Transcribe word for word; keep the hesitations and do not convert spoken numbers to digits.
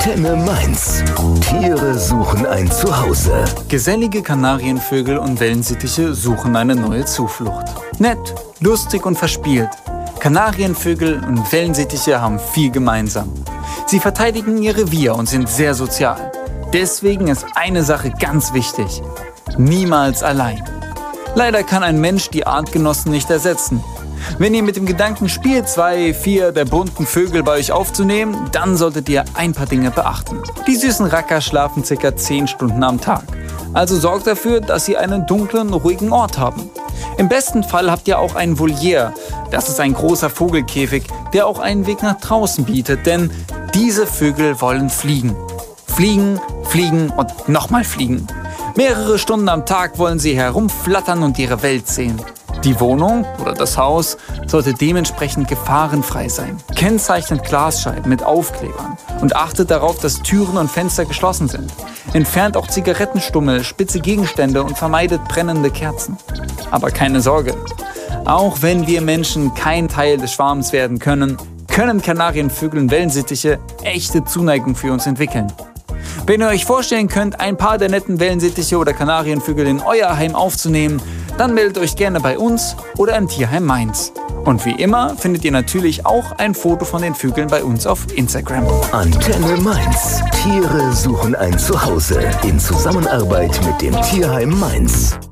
Antenne Mainz. Tiere suchen ein Zuhause. Gesellige Kanarienvögel und Wellensittiche suchen eine neue Zuflucht. Nett, lustig und verspielt. Kanarienvögel und Wellensittiche haben viel gemeinsam. Sie verteidigen ihr Revier und sind sehr sozial. Deswegen ist eine Sache ganz wichtig: niemals allein. Leider kann ein Mensch die Artgenossen nicht ersetzen. Wenn ihr mit dem Gedanken spielt, zwei, vier der bunten Vögel bei euch aufzunehmen, dann solltet ihr ein paar Dinge beachten. Die süßen Racker schlafen ca. zehn Stunden am Tag. Also sorgt dafür, dass sie einen dunklen, ruhigen Ort haben. Im besten Fall habt ihr auch einen Voliere. Das ist ein großer Vogelkäfig, der auch einen Weg nach draußen bietet, denn diese Vögel wollen fliegen. Fliegen, fliegen und nochmal fliegen. Mehrere Stunden am Tag wollen sie herumflattern und ihre Welt sehen. Die Wohnung oder das Haus sollte dementsprechend gefahrenfrei sein. Kennzeichnet Glasscheiben mit Aufklebern und achtet darauf, dass Türen und Fenster geschlossen sind. Entfernt auch Zigarettenstummel, spitze Gegenstände und vermeidet brennende Kerzen. Aber keine Sorge, auch wenn wir Menschen kein Teil des Schwarms werden können, können Kanarienvögel und Wellensittiche echte Zuneigung für uns entwickeln. Wenn ihr euch vorstellen könnt, ein paar der netten Wellensittiche oder Kanarienvögel in euer Heim aufzunehmen, dann meldet euch gerne bei uns oder im Tierheim Mainz. Und wie immer findet ihr natürlich auch ein Foto von den Vögeln bei uns auf Instagram. Antenne Mainz. Tiere suchen ein Zuhause in Zusammenarbeit mit dem Tierheim Mainz.